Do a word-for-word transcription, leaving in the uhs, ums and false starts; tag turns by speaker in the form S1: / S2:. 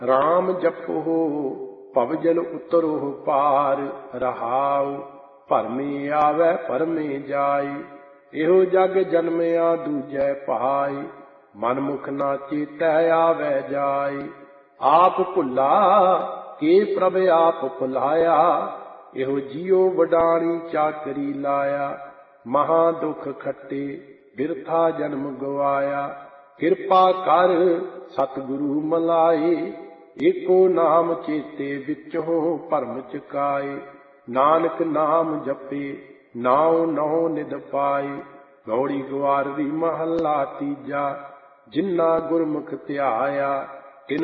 S1: ਰਾਮ ਜਪੋ ਭਵਜਲ ਉਤਰੋ ਪਾਰ, ਰਹਾਉ ਭਰਮੇ ਆਵੈ ਭਰਮੇ ਜਾਈ। ਇਹੋ ਜਗ ਜਨਮਿਆ ਦੂਜੈ ਭਾਈ, ਮਨ ਮੁਖ ਨਾ ਚੇਤੈ ਆਵੈ ਜਾਈ। ਆਪ ਭੁੱਲਾ ਕੇ ਪ੍ਰਭ ਆਪ ਭੁਲਾਇਆ, ਇਹੋ ਜੀਉ ਵਡਾਣੀ ਚਾਕਰੀ ਲਾਇਆ। ਮਹਾ ਦੁਖ ਖੱਟੇ ਬਿਰਥਾ ਜਨਮ ਗਵਾਇਆ, ਕਿਰਪਾ ਕਰ ਸਤਿਗੁਰੂ ਮਲਾਏ। ਏਕੋ ਨਾਮ ਚੇਤੇ ਵਿੱਚੋਂ ਭਰਮ ਚੁਕਾਏ, ਨਾਨਕ ਨਾਮ ਜਪੇ ਨਾਉ ਨਹੁ ਨਿਧ ਪਾਏ। ਗੌੜੀ ਗਵਾਰਦੀ ਮਹੱਲਾ ਤੀਜਾ, ਜਿਨ੍ਹਾਂ ਗੁਰਮੁਖ ਧਿਆਇਆ